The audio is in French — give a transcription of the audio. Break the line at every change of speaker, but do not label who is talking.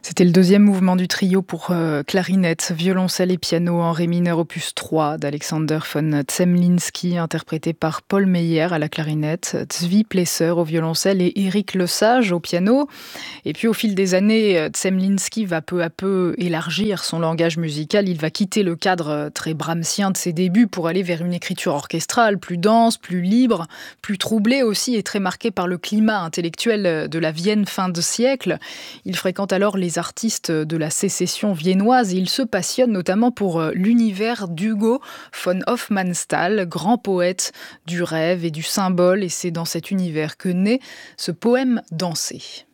C'était le deuxième mouvement du trio pour clarinette, violoncelle et piano en ré mineur opus 3 d'Alexander von Zemlinsky, interprété par Paul Meyer à la clarinette, Zvi Plesser au violoncelle et Éric Lesage au piano. Et puis au fil des années, Zemlinsky va peu à peu élargir son langage musical. Il va quitter le cadre très brahmsien de ses débuts pour aller vers une écriture orchestrale plus dense, plus libre, plus troublée aussi et très marquée par le climat intellectuel de la Vienne fin de siècle. Il fréquente alors les artistes de la sécession viennoise et il se passionne notamment pour l'univers d'Hugo von Hofmannsthal, grand poète du rêve et du symbole. Et c'est dans cet univers que naît ce poème dansé.